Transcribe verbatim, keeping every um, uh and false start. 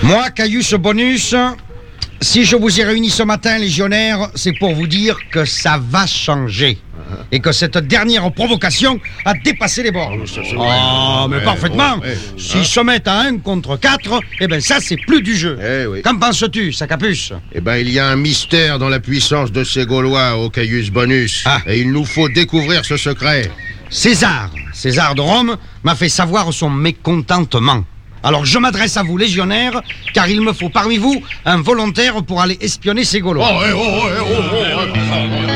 Moi, Caius Bonus, si je vous ai réunis ce matin, légionnaire, c'est pour vous dire que ça va changer. Et que cette dernière provocation a dépassé les bornes. Oh, mais parfaitement. S'ils se mettent à un contre quatre, eh ben ça, c'est plus du jeu. Eh oui. Qu'en penses-tu, Sacapuce? Eh ben, il y a un mystère dans la puissance de ces Gaulois au Caius Bonus. Ah. Et il nous faut découvrir ce secret. César, César de Rome, m'a fait savoir son mécontentement. Alors je m'adresse à vous, légionnaires, car il me faut parmi vous un volontaire pour aller espionner ces Gaulois. Oh, eh, oh, eh, oh, oh, oh, oh.